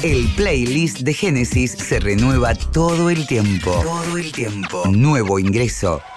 El playlist de Génesis se renueva todo el tiempo. Todo el tiempo. Nuevo ingreso,